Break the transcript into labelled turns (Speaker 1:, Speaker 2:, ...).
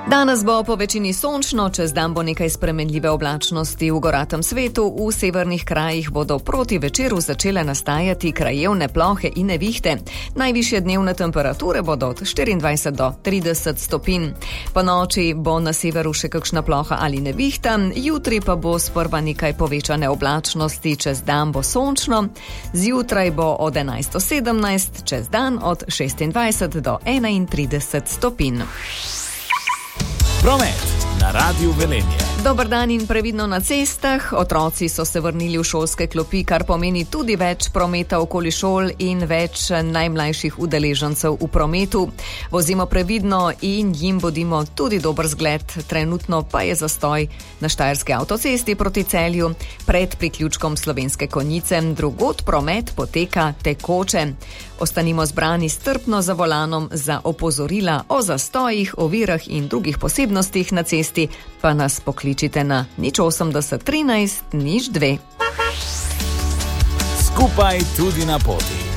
Speaker 1: Danes bo po večini sončno, čez dan bo nekaj spremenljive oblačnosti. V goratem svetu, v severnih krajih bodo proti večeru začele nastajati krajevne plohe in nevihte. Najvišje dnevne temperature bodo od 24 do 30 stopinj. Po noči bo na severu še kakšna ploha ali nevihta, jutri pa bo sprva nekaj povečane oblačnosti, čez dan bo sončno. Zjutraj bo od 11 do 17, čez dan od 26 do 31 stopinj.
Speaker 2: Promet na Radiu Velenje.
Speaker 1: Dober dan in previdno na cestah. Otroci so se vrnili v šolske klopi, kar pomeni tudi več prometa okoli šol in več najmlajših udeležencev v prometu. Vozimo previdno in jim bodimo tudi dober zgled. Trenutno pa je zastoj na Štajerski avtocesti proti Celju pred priključkom Slovenske Konjice. Drugod promet poteka tekoče. Ostanimo zbrani strpno za volanom. Za opozorila o zastojih, ovirah in drugih posebnostih na cesti pa nas pokličite na 080 13 02.
Speaker 2: Skupaj tudi na poti.